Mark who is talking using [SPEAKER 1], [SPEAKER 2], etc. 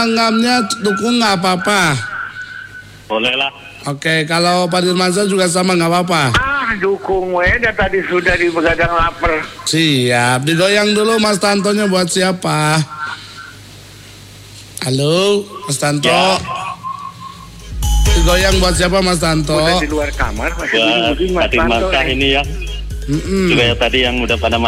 [SPEAKER 1] sanggamnya dukung nggak apa-apa?
[SPEAKER 2] Boleh lah.
[SPEAKER 1] Oke, kalau Pak Dirmansyah juga sama nggak apa-apa?
[SPEAKER 3] Dukung weda tadi sudah di begadang lapar.
[SPEAKER 1] Siap, digoyang dulu Mas Tantonya buat siapa? Halo, Mas Tanto.
[SPEAKER 2] Ya.
[SPEAKER 1] Digoyang buat siapa Mas Tanto?
[SPEAKER 3] Udah di luar kamar masih
[SPEAKER 2] Buat Pak Dirmansyah ini ya. Juga tadi yang udah pada